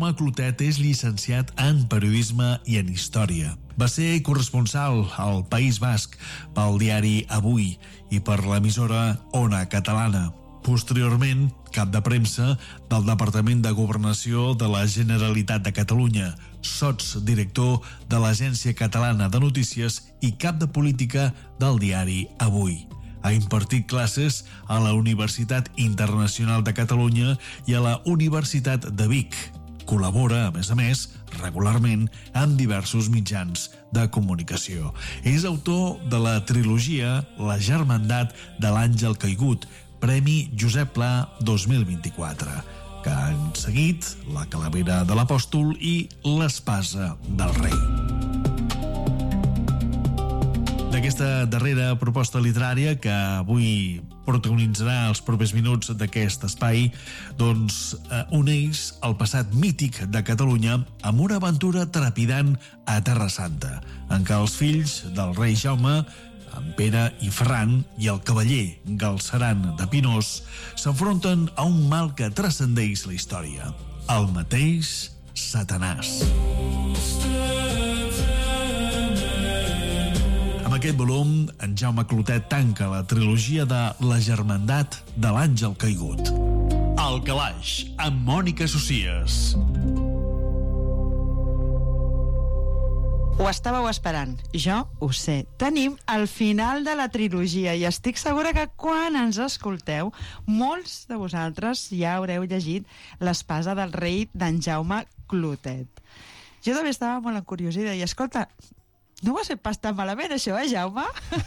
Jaume Clotet és llicenciat en periodisme i en història. Va ser corresponsal al País Basc pel diari Avui i per l'emissora Ona Catalana. Posteriorment, cap de premsa del Departament de Governació de la Generalitat de Catalunya, sotsdirector de l'Agència Catalana de Notícies i cap de política del diari Avui. Ha impartit classes a la Universitat Internacional de Catalunya i a la Universitat de Vic. Col·labora, a més, regularment amb diversos mitjans de comunicació. És autor de la trilogia La Germandat de l'Àngel Caigut, Premi Josep Pla 2024, que han seguit La Calavera de l'Apòstol i L'Espasa del Rei. D'aquesta darrera proposta literària que avui protagonitzarà els propers minuts d'aquest espai, doncs uneix el passat mític de Catalunya amb una aventura trepidant a Terra Santa, en què els fills del rei Jaume, en Pere i Ferran, i el cavaller Galceran de Pinós s'enfronten a un mal que transcendeix la història, el mateix Satanàs. Amb aquest volum, en Jaume Clotet tanca la trilogia de La Germandat de l'Àngel Caigut. El Calaix, amb Mònica Socies. Ho estàveu esperant, jo ho sé. Tenim el final de la trilogia i estic segura que quan ens escolteu, molts de vosaltres ja haureu llegit L'Espasa del Rei d'en Jaume Clotet. Jo també estava molt encuriosida i escolta, no ho has fet pas tan malament això, Jaume?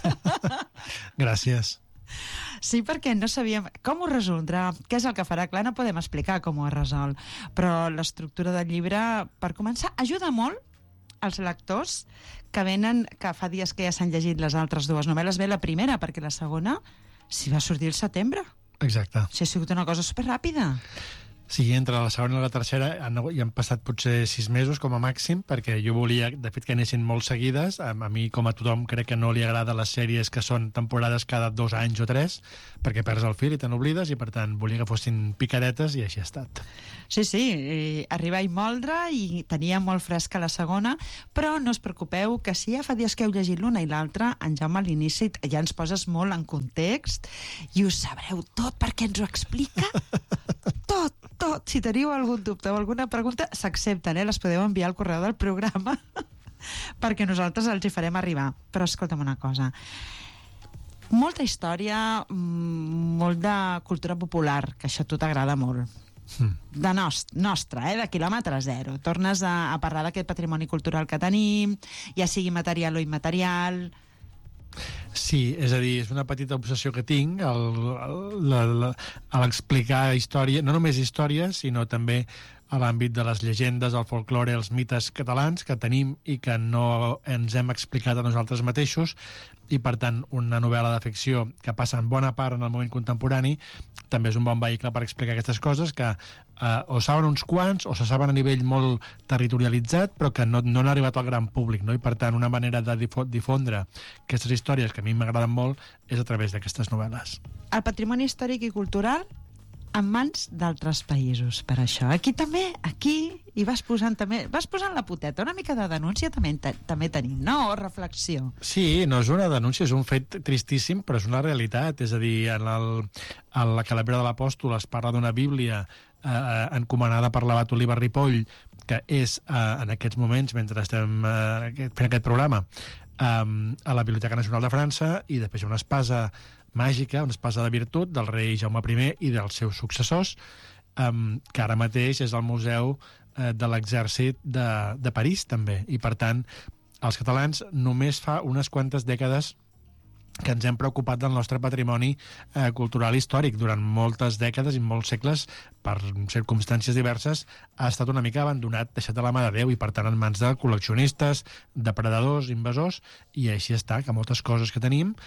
Gràcies. Sí, perquè no sabíem com ho resoldrà, què és el que farà. Clar, no podem explicar com ho ha resolt, però l'estructura del llibre, per començar, ajuda molt els lectors que venen, que fa dies que ja s'han llegit les altres dues novel·les. Bé, la primera, perquè la segona s'hi va sortir el setembre. Exacte. Si ha sigut una cosa superràpida. Sí, entre la segona i la tercera hi han passat potser 6 mesos com a màxim, perquè jo volia, de fet, que anessin molt seguides. A mi, com a tothom, crec que no li agrada les sèries que són temporades cada 2 anys o 3, perquè perds el fil i te n'oblides, i per tant volia que fossin picadetes, i així ha estat. Sí, arribar i moldre, i tenia molt fresca la segona, però no us preocupeu, que si ja fa dies que heu llegit l'una i l'altra, en Jaume a l'inici ja ens poses molt en context, i ho sabreu tot perquè ens ho explica tot. Si teniu algun dubte o alguna pregunta, s'accepten, les podeu enviar al correu del programa perquè nosaltres els hi farem arribar. Però escolta'm una cosa, molta història, molt de cultura popular, que això a tu t'agrada molt, de nostra, de quilòmetre zero. Tornes a parlar d'aquest patrimoni cultural que tenim, ja sigui material o immaterial. Sí, és a dir, és una petita obsessió que tinc a l'explicar història, no només història, sinó també a l'àmbit de les llegendes, el folklore, els mites catalans que tenim i que no ens hem explicat a nosaltres mateixos, i per tant una novel·la de ficció que passa en bona part en el moment contemporani també és un bon vehicle per explicar aquestes coses que o saben uns quants o se saben a nivell molt territorialitzat però que no han arribat al gran públic, no? I per tant una manera de difondre aquestes històries que a mi m'agraden molt és a través d'aquestes novel·les. El patrimoni històric i cultural en mans d'altres països, per això. Aquí hi vas posant la poteta, una mica de denúncia també tenim, no? O reflexió. Sí, no és una denúncia, és un fet tristíssim, però és una realitat. És a dir, en la Calavera de l'Apòstol es parla d'una Bíblia encomanada per l'abat Oliver Ripoll, que és, en aquests moments, mentre estem fent aquest programa, a la Biblioteca Nacional de França, i després hi ha una espasa màgica, una espasa de virtut del rei Jaume I i dels seus successors, que ara mateix és al Museu de l'Exèrcit de París també, i per tant els catalans només fa unes quantes dècades que ens hem preocupat del nostre patrimoni cultural històric. Durant moltes dècades i molts segles, per circumstàncies diverses, ha estat una mica abandonat, deixat a la mà de Déu, i per tant en mans de col·leccionistes, depredadors, invasors, i així està, que moltes coses que teníem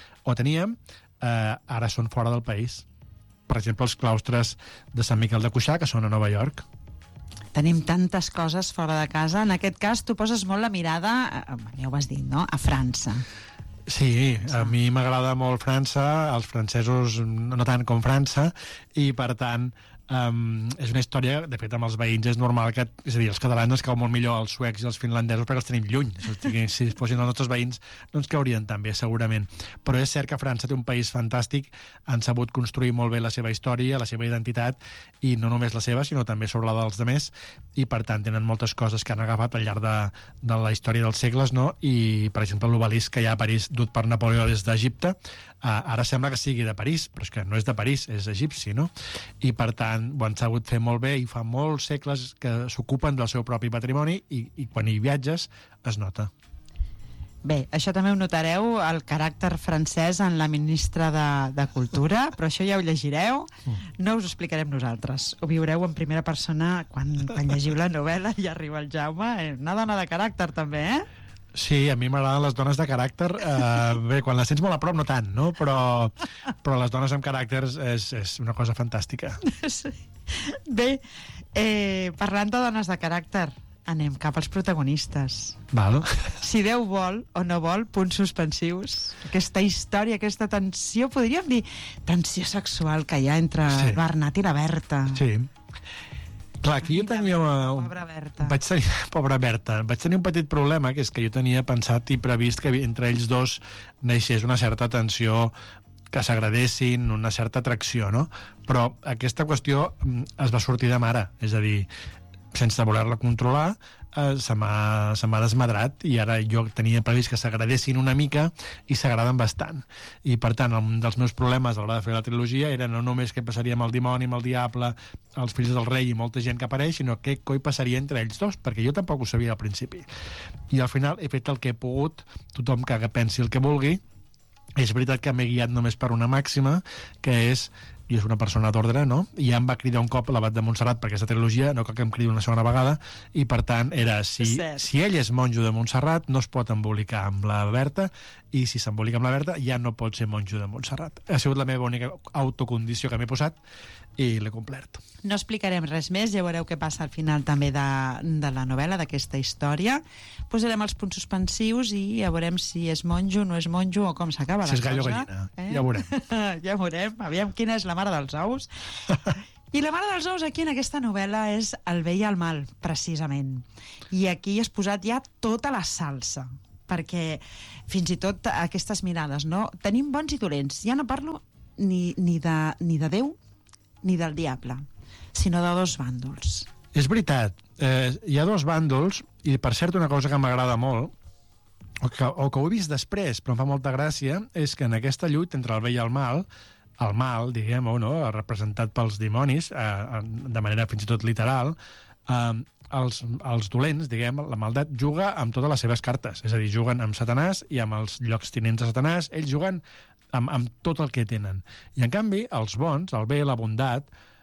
ara són fora del país. Per exemple, els claustres de Sant Miquel de Cuixà, que són a Nova York. Tenim tantes coses fora de casa. En aquest cas, tu poses molt la mirada, ja ho has dit, no?, a França. Sí, a mi m'agrada molt França, els francesos no tant com França, i per tant és una història, de fet, amb els veïns és normal que, és a dir, els catalans ens cau molt millor els suecs i els finlandesos perquè els tenim lluny. Si fossin els nostres veïns no ens caurien tan bé, segurament. Però és cert que França té un país fantàstic, han sabut construir molt bé la seva història, la seva identitat, i no només la seva, sinó també sobre la dels demés, i per tant tenen moltes coses que han agafat al llarg de la història dels segles, no? I, per exemple, l'obelisc que hi ha a París, dut per Napoleó des d'Egipte, ara sembla que sigui de París, però és que no és de París, és egipci, no? I, per tant, ho han sabut fer molt bé i fa molts segles que s'ocupen del seu propi patrimoni i quan hi viatges es nota. Bé, això també ho notareu, el caràcter francès en la ministra de Cultura, però això ja ho llegireu, no us ho explicarem nosaltres. Ho viureu en primera persona quan llegiu la novel·la i arriba el Jaume. Una dona de caràcter, també, eh? Sí, a mi m'agraden les dones de caràcter. Bé, quan les sents molt a prop no tant, no? Però les dones amb caràcters és una cosa fantàstica. Sí. Bé, parlant de dones de caràcter, anem cap als protagonistes. Val. Si Déu vol o no vol, punts suspensius. Aquesta història, aquesta tensió, podríem dir, tensió sexual que hi ha entre el Bernat i la Berta. Sí. Clar, aquí jo tenia... Pobra Berta. Pobra Berta. Vaig tenir un petit problema, que és que jo tenia pensat i previst que entre ells dos naixés una certa tensió, que s'agradessin, una certa atracció, no? Però aquesta qüestió es va sortir de mare, és a dir, sense voler-la controlar, se m'ha desmadrat, i ara jo tenia previst que s'agradessin una mica i s'agraden bastant. I, per tant, un dels meus problemes a l'hora de fer la trilogia era no només què passaria amb el dimoni, amb el diable, els fills del rei i molta gent que apareix, sinó què coi passaria entre ells dos, perquè jo tampoc ho sabia al principi. I al final he fet el que he pogut, tothom que pensi el que vulgui. És veritat que m'he guiat només per una màxima, que és... i és una persona d'ordre, no? I ja em va cridar un cop l'abat de Montserrat per aquesta trilogia, no cal que em cridi una segona vegada, i per tant era, si ell és monjo de Montserrat, no es pot embolicar amb la Berta, i si s'embolica amb la Berta, ja no pot ser monjo de Montserrat. Ha sigut la meva única autocondició que m'he posat, i l'he complert. No explicarem res més, ja veureu què passa al final també de la novel·la, d'aquesta història. Posarem els punts suspensius i ja veurem si és monjo, no és monjo o com s'acaba la cosa. Si és gallo gallina, ja veurem. Ja veurem, aviam quina és la mare dels ous. I la mare dels ous aquí en aquesta novel·la és el bé i el mal, precisament. I aquí has posat ja tota la salsa, perquè fins i tot aquestes mirades, no? Tenim bons i dolents. Ja no parlo ni de Déu ni del diable, sinó de dos bàndols. És veritat, hi ha dos bàndols, i per cert una cosa que m'agrada molt, o que ho he vist després, però em fa molta gràcia, és que en aquesta lluita entre el bé i el mal, diguem-ho, no?, representat pels dimonis, de manera fins i tot literal, els dolents, diguem, la maldat, juga amb totes les seves cartes. És a dir, juguen amb Satanàs i amb els lloctinents de Satanàs. Ells juguen amb tot el que tenen. I, en canvi, els bons, el bé, la bondat,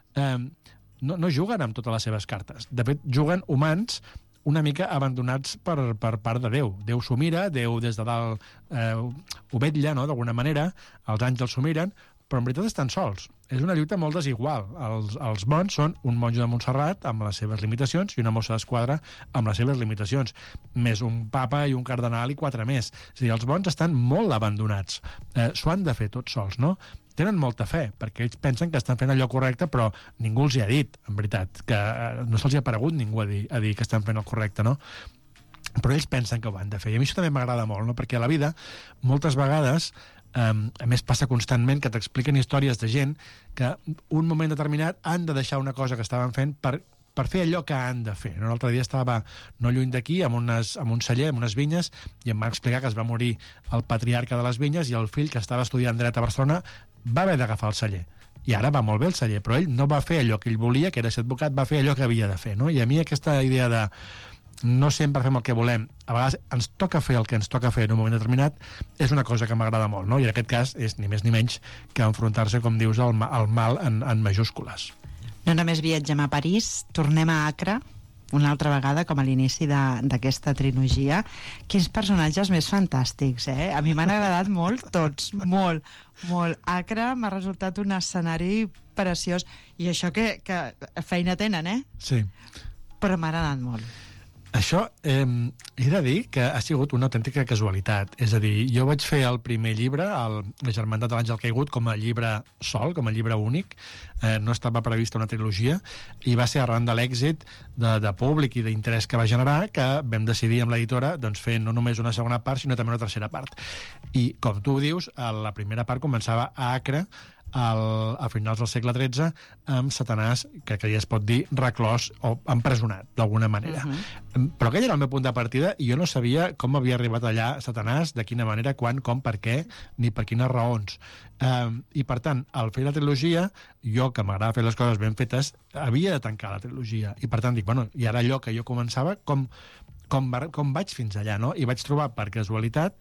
no juguen amb totes les seves cartes. De fet, juguen humans una mica abandonats per part de Déu. Déu s'ho mira, Déu des de dalt ho vetlla, no?, d'alguna manera, els àngels s'ho miren, però en veritat estan sols. És una lluita molt desigual. Els bons són un monjo de Montserrat amb les seves limitacions i una mossa d'esquadra amb les seves limitacions, més un papa i un cardenal i 4 més. És a dir, els bons estan molt abandonats. S'ho han de fer tots sols, no? Tenen molta fe, perquè ells pensen que estan fent allò correcte, però ningú els hi ha dit, en veritat, que no se'ls hi ha aparegut ningú a dir que estan fent el correcte, no? Però ells pensen que ho han de fer. I a mi això també m'agrada molt, no? Perquè a la vida, moltes vegades, a més passa constantment que t'expliquen històries de gent que un moment determinat han de deixar una cosa que estaven fent per fer allò que han de fer. Un altre dia estava no lluny d'aquí, amb un celler, amb unes vinyes, i em va explicar que es va morir el patriarca de les vinyes i el fill, que estava estudiant dret a Barcelona, va haver d'agafar el celler. I ara va molt bé el celler, però ell no va fer allò que ell volia, que era ser advocat, va fer allò que havia de fer, no? I a mi aquesta idea de no sempre fem el que volem, a vegades ens toca fer el que ens toca fer en un moment determinat, és una cosa que m'agrada molt, no? I en aquest cas és ni més ni menys que enfrontar-se, com dius, al mal en majúscules. No només viatgem a París, tornem a Acre, una altra vegada, com a l'inici d'aquesta trilogia. Quins personatges més fantàstics, eh? A mi m'han agradat molt tots, molt, molt. Acre m'ha resultat un escenari preciós, i això que feina tenen, eh? Sí. Però m'ha agradat molt. Això he de dir que ha sigut una autèntica casualitat. És a dir, jo vaig fer el primer llibre, La germandat de l'Àngel Caigut, com a llibre sol, com a llibre únic. No estava prevista una trilogia, i va ser arran de l'èxit de públic i d'interès que va generar que vam decidir amb l'editora doncs, fer no només una segona part, sinó també una tercera part. I, com tu dius, la primera part començava a Acre, a finals del segle XIII, amb Satanàs, que ja es pot dir reclòs o empresonat, d'alguna manera. Però aquell era el meu punt de partida i jo no sabia com havia arribat allà Satanàs, de quina manera, quan, com, per què, ni per quines raons. I, per tant, al fer la trilogia, jo, que m'agrada fer les coses ben fetes, havia de tancar la trilogia. I, per tant, dic, bueno, i ara allò que jo començava, com vaig fins allà, no? I vaig trobar, per casualitat,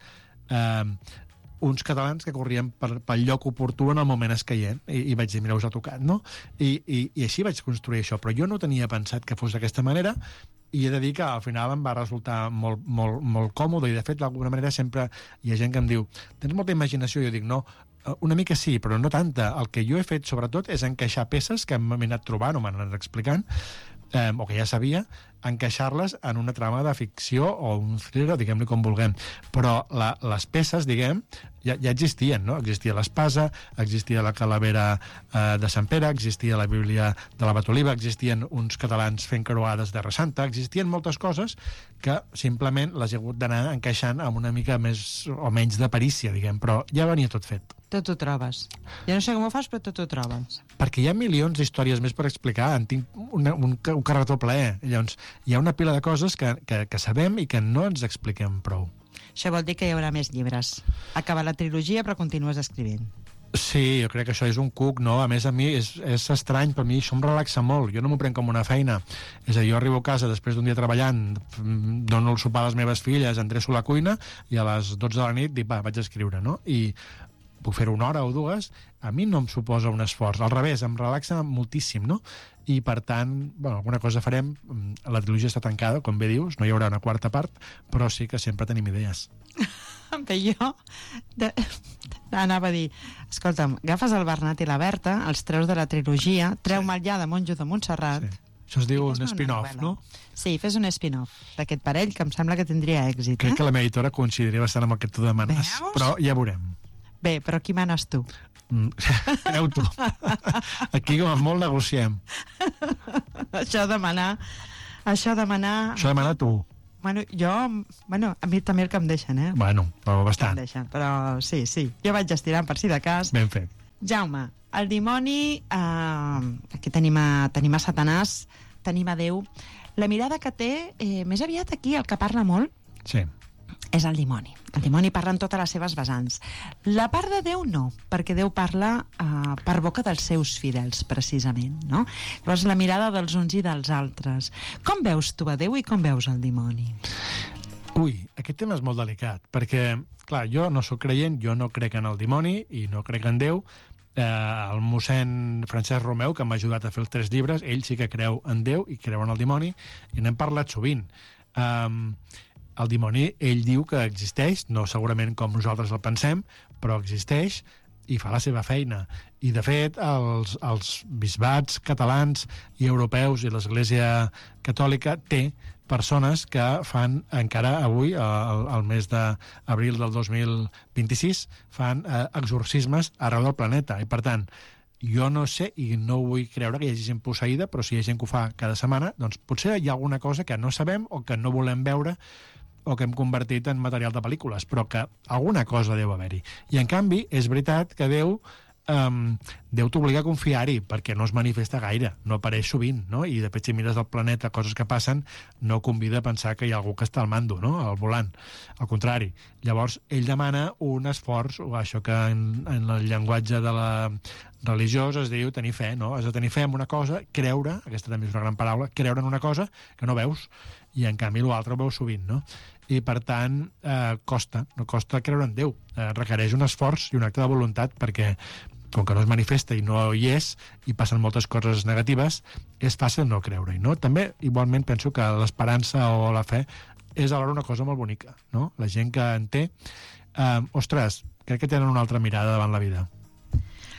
uns catalans que corrien pel lloc oportú en el moment escaient, i vaig dir, mira, us ha tocat, no? I així vaig construir això, però jo no tenia pensat que fos d'aquesta manera, i he de dir que al final em va resultar molt, molt, molt còmode, i de fet, d'alguna manera sempre hi ha gent que em diu, tens molta imaginació? I jo dic, no, una mica sí, però no tanta. El que jo he fet, sobretot, és encaixar peces que m'he anat trobant o m'han anat explicant, o que ja sabia, encaixar-les en una trama de ficció o un thriller, diguem-li com vulguem. Però les peces, diguem, ja existien, no? Existia l'espasa, existia la calavera de Sant Pere, existia la Bíblia de l'abat Oliba, existien uns catalans fent croades de Santa, existien moltes coses que simplement les he hagut d'anar encaixant amb una mica més o menys de perícia, diguem, però ja venia tot fet. Tot ho trobes. Jo no sé com ho fas, però tot ho trobes. Perquè hi ha milions d'històries més per explicar. En tinc un carretó ple. Llavors, hi ha una pila de coses que sabem i que no ens expliquem prou. Això vol dir que hi haurà més llibres. Acaba la trilogia, però continues escrivint. Sí, jo crec que això és un cuc, no? A més, a mi és estrany, per mi això em relaxa molt. Jo no m'ho prenc com una feina. És a dir, jo arribo a casa després d'un dia treballant, dono el sopar a les meves filles, endreço la cuina, i a les 12 de la nit dic, va, vaig a escriure, no? I puc fer-ho una hora o dues, a mi no em suposa un esforç. Al revés, em relaxa moltíssim, no? I, per tant, bueno, alguna cosa farem. La trilogia està tancada, com bé dius, no hi haurà una quarta part, però sí que sempre tenim idees. Bé, jo anava a dir, escolta'm, agafes el Bernat i la Berta, els treus de la trilogia, treu-me'l ja de Monjo de Montserrat. Sí. Això es diu un spin-off, no? Sí, fes un spin-off d'aquest parell, que em sembla que tindria èxit. Crec que la meva editora coincidiria bastant amb el que tu demanes. Veus? Però ja veurem. Bé, però qui manes tu? Creu tu. Aquí com a molt negociem. Això demanar... Això demanar tu. Bueno, a mi també el que em deixen, eh? Bueno, però bastant. Però sí. Jo vaig estirant per si de cas. Ben fet. Jaume, el dimoni... aquí tenim a Satanàs, tenim a Déu. La mirada que té, més aviat aquí, el que parla molt, sí, és el dimoni. El dimoni parla en totes les seves vessants. La part de Déu no, perquè Déu parla per boca dels seus fidels, precisament, no? Llavors, la mirada dels uns i dels altres. Com veus tu a Déu i com veus el dimoni? Ui, aquest tema és molt delicat, perquè, clar, jo no sóc creient, jo no crec en el dimoni i no crec en Déu. El mossèn Francesc Romeu, que m'ha ajudat a fer els 3 llibres, ell sí que creu en Déu i creu en el dimoni, i n'hem parlat sovint. El dimoni, ell diu que existeix, no segurament com nosaltres el pensem, però existeix i fa la seva feina. I, de fet, els bisbats catalans i europeus i l'Església Catòlica té persones que fan encara avui, al mes d'abril del 2026, fan exorcismes arreu del planeta. I, per tant, jo no sé, i no vull creure que hi hagi gent posseïda, però si hi ha gent que ho fa cada setmana, doncs potser hi ha alguna cosa que no sabem o que no volem veure o que hem convertit en material de pel·lícules, però que alguna cosa deu haver-hi. I, en canvi, és veritat que Déu t'obliga a confiar-hi, perquè no es manifesta gaire, no apareix sovint, no? I, de fet, si mires del planeta coses que passen, no convida a pensar que hi ha algú que està al mando, no? Al volant. Al contrari. Llavors, ell demana un esforç, o això que en el llenguatge de la religiós es diu tenir fe, no? Has de tenir fe en una cosa, creure, aquesta també és una gran paraula, creure en una cosa que no veus, i en canvi l'altre ho veus sovint, no? I, per tant, costa creure en Déu. Requereix un esforç i un acte de voluntat, perquè com que no es manifesta i no hi és, i passen moltes coses negatives, és fàcil no creure-hi, no? També, igualment, penso que l'esperança o la fe és alhora una cosa molt bonica, no? La gent que en té, ostres, crec que tenen una altra mirada davant la vida.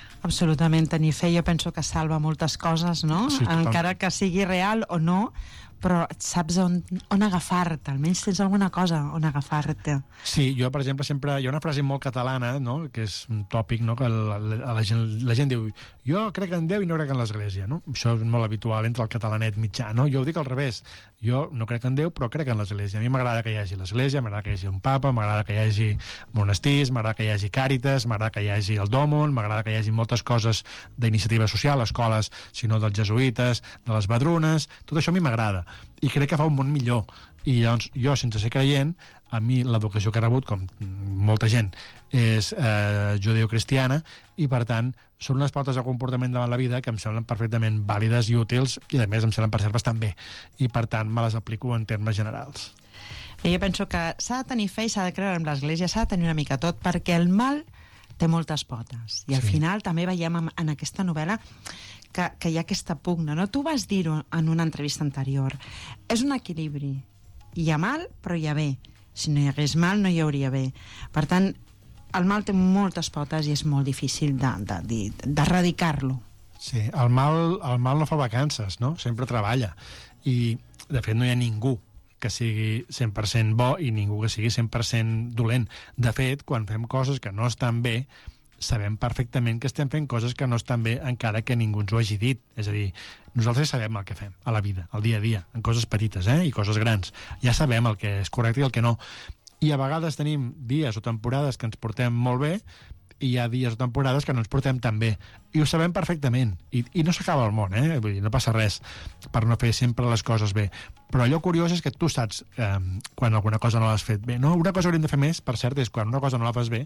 Absolutament, tenir fe jo penso que salva moltes coses, no? Sí, encara que sigui real o no, però saps on agafar-te, almenys tens alguna cosa on agafar-te. Sí, jo, per exemple, sempre... Hi ha una frase molt catalana, no?, que és un tòpic, no?, que la gent diu jo crec en Déu i no crec en l'Església, no? Això és molt habitual entre el catalanet mitjà, no? Jo ho dic al revés. Jo no crec en Déu, però crec en l'Església. A mi m'agrada que hi hagi l'Església, m'agrada que hi hagi un papa, m'agrada que hi hagi monestirs, m'agrada que hi hagi càritas, m'agrada que hi hagi el Dòmon, m'agrada que hi hagi moltes coses d'iniciativa social, escoles, sinó dels jesuïtes, de les badrunes, tot això a mi m'agrada. I crec que fa un món millor. I llavors, jo, sense ser creient, a mi l'educació que he rebut, com molta gent, és judeocristiana, i per tant són unes pautes de comportament davant la vida que em semblen perfectament vàlides i útils, i a més em semblen per cert bastant bé, i per tant me les aplico en termes generals. I jo penso que s'ha de tenir fe i s'ha de creure en l'Església, s'ha de tenir una mica tot, perquè el mal té moltes potes, i al final també veiem en aquesta novel·la que hi ha aquesta pugna, no? Tu vas dir-ho en una entrevista anterior, és un equilibri, hi ha mal però hi ha bé, si no hi hagués mal no hi hauria bé, per tant el mal té moltes potes i és molt difícil d'erradicar-lo. Sí, el mal no fa vacances, no? Sempre treballa. I, de fet, no hi ha ningú que sigui 100% bo i ningú que sigui 100% dolent. De fet, quan fem coses que no estan bé, sabem perfectament que estem fent coses que no estan bé encara que ningú ens ho hagi dit. És a dir, nosaltres sabem el que fem a la vida, al dia a dia, en coses petites i coses grans. Ja sabem el que és correcte i el que no. I a vegades tenim dies o temporades que ens portem molt bé i hi ha dies o temporades que no ens portem tan bé. I ho sabem perfectament. I no s'acaba el món, Vull dir, no passa res per no fer sempre les coses bé. Però allò curiós és que tu saps quan alguna cosa no l'has fet bé. No? Una cosa que hauríem de fer més, per cert, és quan una cosa no la fas bé,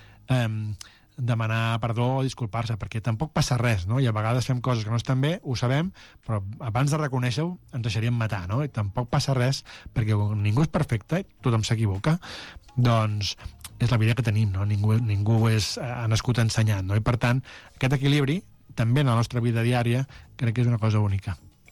demanar perdó o disculpar-se, perquè tampoc passa res, no? I a vegades fem coses que no estan bé, ho sabem, però abans de reconèixer-ho ens deixaríem matar, no? I tampoc passa res, perquè ningú és perfecte, tothom s'equivoca, doncs és la vida que tenim, no? Ningú ha nascut ensenyant, no? I per tant, aquest equilibri, també en la nostra vida diària, crec que és una cosa única.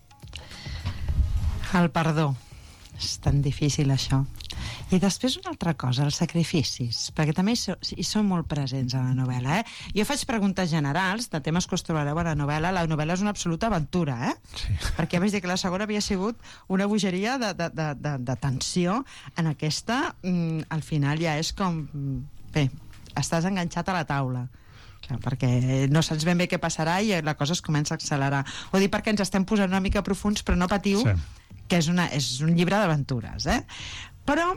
El perdó. És tan difícil, això. I després una altra cosa, els sacrificis, perquè també hi són molt presents a la novel·la, Jo faig preguntes generals de temes que us trobareu a la novel·la. La novel·la és una absoluta aventura, Sí. Perquè vaig dir que la segona havia sigut una bogeria de tensió. En aquesta, al final ja és com... Bé, estàs enganxat a la taula. Clar, perquè no saps ben bé què passarà i la cosa es comença a accelerar. Ho dic perquè ens estem posant una mica profuns, però no patiu, sí, que és un llibre d'aventures, Però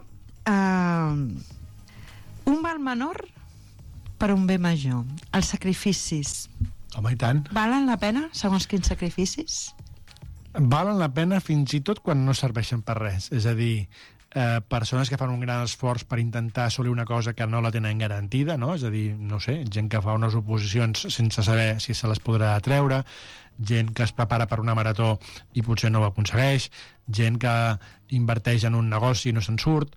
un mal menor per un bé major. Els sacrificis. Home, i tant. Valen la pena, segons quins sacrificis? Valen la pena fins i tot quan no serveixen per res. És a dir, persones que fan un gran esforç per intentar assolir una cosa que no la tenen garantida, no? És a dir, no sé, gent que fa unes oposicions sense saber si se les podrà treure, gent que es prepara per una marató i potser no ho aconsegueix, gent que inverteix en un negoci i no se'n surt.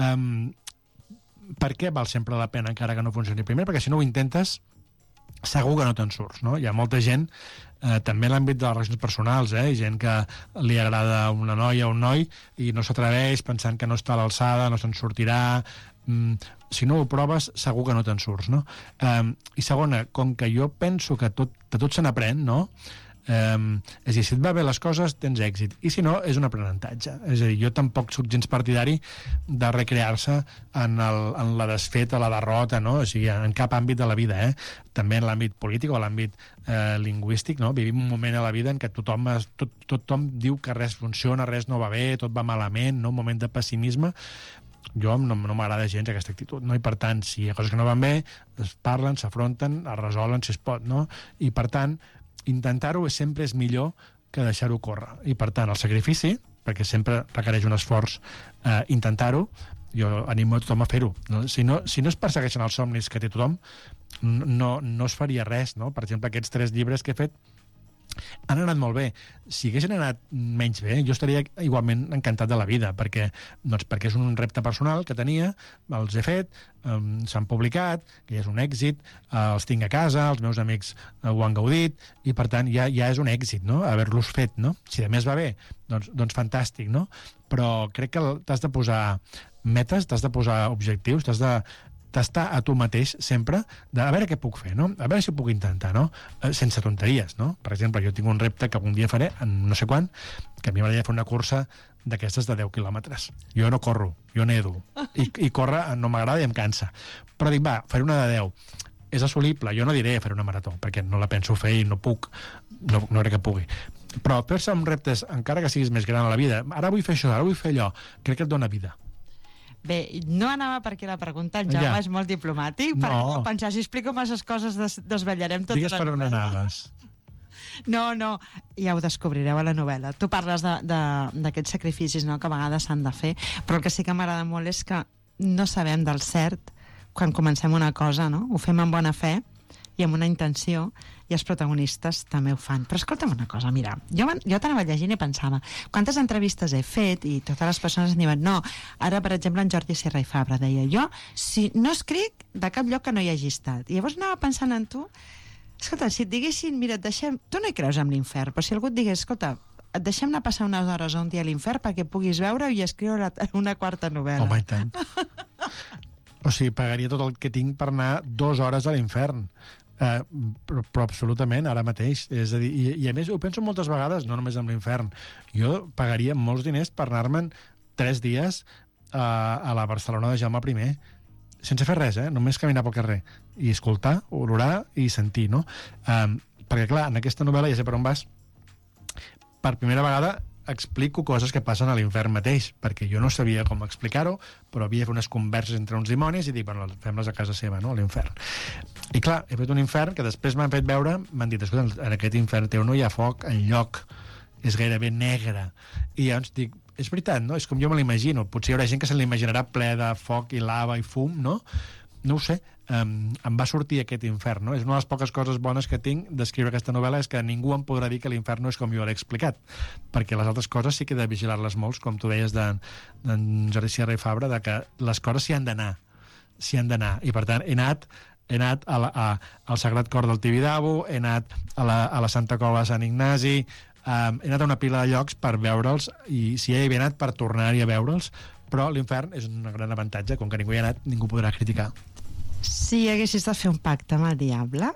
Per què val sempre la pena encara que no funcioni? Primer, perquè si no ho intentes, segur que no te'n surts, no? Hi ha molta gent, també en l'àmbit de les relacions personals, gent que li agrada una noia o un noi i no s'atreveix pensant que no està a l'alçada, no se'n sortirà. Si no ho proves, segur que no te'n surts, no? I segona, com que jo penso que de tot se n'aprèn, no? És a dir, si et va bé les coses tens èxit, i si no és un aprenentatge. És a dir, jo tampoc soc gens partidari de recrear-se en la desfeta, la derrota, no? O sigui, en cap àmbit de la vida, també en l'àmbit polític o l'àmbit lingüístic, no? Vivim un moment a la vida en què tothom diu que res funciona, res no va bé, tot va malament, no? Un moment de pessimisme. Jo no m'agrada gens aquesta actitud, no? I per tant, si hi ha coses que no van bé, es parlen, s'afronten, es resolen si es pot, no? I per tant, intentar-ho sempre és millor que deixar-ho córrer. I per tant, el sacrifici, perquè sempre requereix un esforç intentar-ho, jo animo a tothom a fer-ho. No? Si no es persegueixen els somnis que té tothom, no es faria res, no? Per exemple, aquests 3 llibres que he fet han anat molt bé. Si haguessin anat menys bé, jo estaria igualment encantat de la vida, perquè és un repte personal que tenia, els he fet, s'han publicat, que ja és un èxit, els tinc a casa, els meus amics ho han gaudit, i per tant ja és un èxit, no?, haver-los fet, no? Si a més va bé, doncs fantàstic, no? Però crec que t'has de posar metes, t'has de posar objectius, t'has tastar a tu mateix sempre, de a veure què puc fer, no? A veure si ho puc intentar, no? Sense tonteries, no? Per exemple, jo tinc un repte que algun dia faré, en no sé quan, que a mi m'agradaria fer una cursa d'aquestes de 10 quilòmetres. Jo no corro, jo nedo. I córrer no m'agrada i em cansa. Però dic, va, faré una de 10. És assolible. Jo no diré fer una marató, perquè no la penso fer i no puc, no crec que pugui. Però fer-se amb reptes, encara que siguis més gran a la vida, ara vull fer això, ara vull fer allò, crec que et dona vida. Bé, no anava per aquí la pregunta, el Jaume és molt diplomàtic, perquè no pensar, si explico masses coses desvetllarem tota Digues per on anaves. No, ja ho descobrireu a la novel·la. Tu parles d'aquests sacrificis, no?, que a vegades s'han de fer, però el que sí que m'agrada molt és que no sabem del cert quan comencem una cosa, no? Ho fem amb bona fe i amb una intenció, i els protagonistes també ho fan. Però escolta'm una cosa, mira, jo t'anava llegint i pensava, quantes entrevistes he fet i totes les persones em diuen, no, ara, per exemple, en Jordi Sierra i Fabra deia, jo, si no escric de cap lloc que no hi hagi estat. I llavors anava pensant en tu, escolta, si et diguessin, mira, tu no hi creus en l'infern, però si algú et digués, escolta, et deixem anar a passar unes hores o un dia a l'infern perquè puguis veure i escriure una quarta novel·la. Home, i tant. O sigui, pagaria tot el que tinc per anar 2 hores a l'infern. Però absolutament, ara mateix. És a dir, i a més, ho penso moltes vegades, no només amb l'infern. Jo pagaria molts diners per anar-me'n 3 dies a la Barcelona de Jaume I, sense fer res, només caminar pel carrer i escoltar, olorar i sentir, no? Perquè, clar, en aquesta novel·la, ja sé per on vas, per primera vegada explico coses que passen a l'infern mateix, perquè jo no sabia com explicar-ho, però havia de fer unes converses entre uns dimonis i dic, bueno, fem-les a casa seva, no?, a l'infern. I clar, he fet un infern que després m'han fet veure, m'han dit, escolta, en aquest infern teu no hi ha foc enlloc, és gairebé negre. I llavors dic, és veritat, no? És com jo me l'imagino. Potser hi haurà gent que se l'imaginarà ple de foc i lava i fum, no? No ho sé, em va sortir aquest infern, no? És una de les poques coses bones que tinc d'escriure aquesta novel·la, és que ningú em podrà dir que l'infern no és com jo l'he explicat, perquè les altres coses sí que he de vigilar-les molt, com tu deies d'en Jordi Sierra i Fabra, de que les coses s'hi han d'anar, i per tant he anat al Sagrat Cor del Tibidabo, he anat a la Santa Cova de Sant Ignasi, he anat a una pila de llocs per veure'ls, i si he anat per tornar-hi a veure'ls, però l'infern és un gran avantatge, com que ningú hi ha anat, ningú podrà criticar. Si haguessis de fer un pacte amb el diable,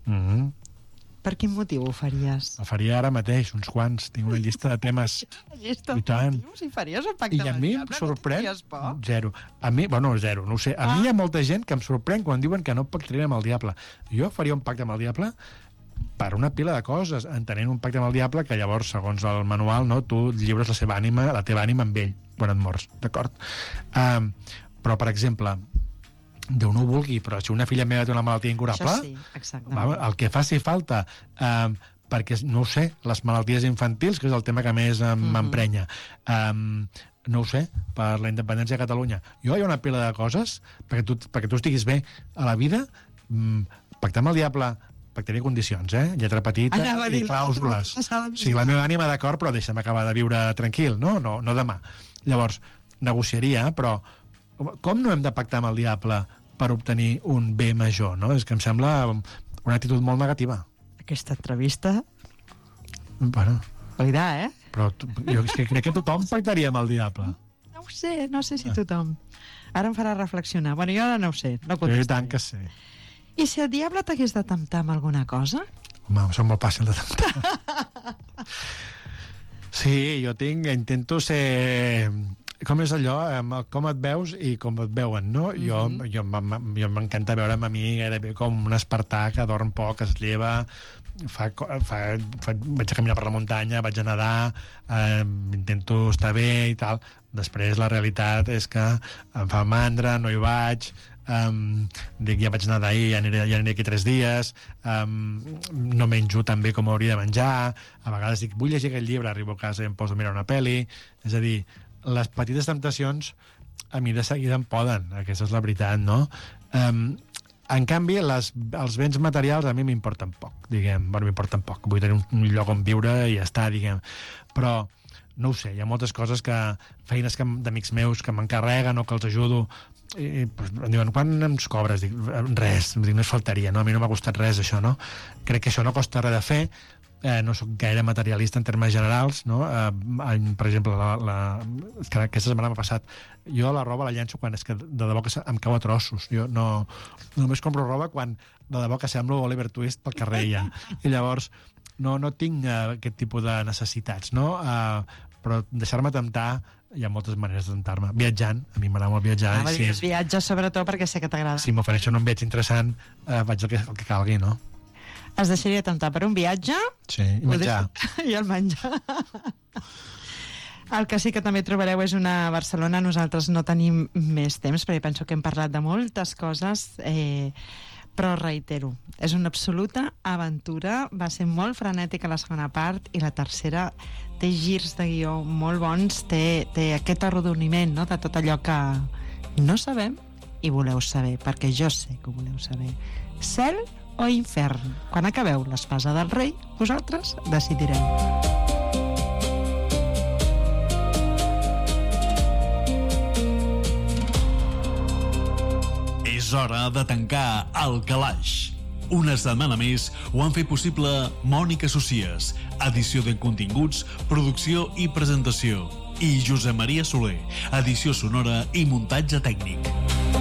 per quin motiu ho faries? El faria ara mateix, uns quants. Tinc una llista de temes. Llista de motius? I faries un pacte amb el diable? I a mi em sorprèn... Zero. A mi, bueno, zero, no ho sé. A mi hi ha molta gent que em sorprèn quan diuen que no pactaria amb el diable. Jo faria un pacte amb el diable per una pila de coses, entenent un pacte amb el diable que llavors, segons el manual, no, tu lliures la teva ànima amb ell quan et mors, d'acord? Però, per exemple, Déu no ho vulgui, però si una filla meva té una malaltia incurable, això sí, exactament, el que faci falta, perquè, no ho sé, les malalties infantils, que és el tema que més m'emprenya, no ho sé, per la independència de Catalunya. Jo hi ha una pila de coses perquè tu estiguis bé a la vida, pactar amb el diable, pactaria condicions, lletra petita i clàusules. O sigui, la meva ànima d'acord, però deixa'm acabar de viure tranquil, no demà. Llavors, negociaria, però com no hem de pactar amb el diable per obtenir un bé major, no? És que em sembla una actitud molt negativa. Aquesta entrevista... Bueno... Cuidar, Però jo és que crec que tothom pactaria amb el diable. No ho sé si tothom. Ara em farà reflexionar. Bueno, jo ara no ho sé, no contestaré. Jo tant que sé. I si el diable t'hagués de temptar amb alguna cosa? Home, això és molt fàcil de temptar. Sí, jo intento ser... Com és allò? Com et veus i com et veuen, no? Jo m'encanta veure'm a mi gairebé com un espartà que dorm poc, es lleva, vaig a caminar per la muntanya, vaig a nedar, intento estar bé i tal. Després la realitat és que em fa mandra, no hi vaig, dic, ja vaig nedar ahir, ja aniré aquí 3 dies, no menjo tan bé com hauria de menjar, a vegades dic, vull llegir aquest llibre, arribo a casa i em poso a mirar una pel·li, és a dir, les petites temptacions a mi de seguida em poden, aquesta és la veritat, no? En canvi, els béns materials a mi m'importen poc, diguem, bueno, m'importen poc, vull tenir un lloc on viure i ja està, diguem, però no ho sé, hi ha moltes coses feines d'amics meus que m'encarreguen o que els ajudo, i em diuen, quan ens cobres? Dic, res, no es faltaria, no? A mi no m'ha costat res això, no? Crec que això no costa res de fer, no soc gaire materialista en termes generals, no? Per exemple, que aquesta setmana m'ha passat, jo la roba la llenço quan és que de debò que em cau a trossos. Jo només compro roba quan de debò que semblo Oliver Twist pel carrer ja. I llavors no tinc aquest tipus de necessitats, no? Però deixar-me temptar, hi ha moltes maneres de temptar-me. Viatjant, a mi m'agrada molt viatjar. Viatges sobretot perquè sé que t'agrada. Si m'ofereixen un viatge interessant, vaig el que calgui, no? Es deixaria temptar per un viatge? Sí, i menjar. I el menjar. El que sí que també trobareu és una Barcelona. Nosaltres no tenim més temps, perquè penso que hem parlat de moltes coses, però reitero, és una absoluta aventura. Va ser molt frenètica la segona part i la tercera té girs de guió molt bons, té aquest arrodoniment, no?, de tot allò que no sabem i voleu saber, perquè jo sé que ho voleu saber. Cel o infern? Quan acabeu l'Espasa del Rei, vosaltres decidireu. És hora de tancar el calaix. Una setmana més ho han fet possible Mònica Socies, edició de continguts, producció i presentació, i Josep Maria Soler, edició sonora i muntatge tècnic.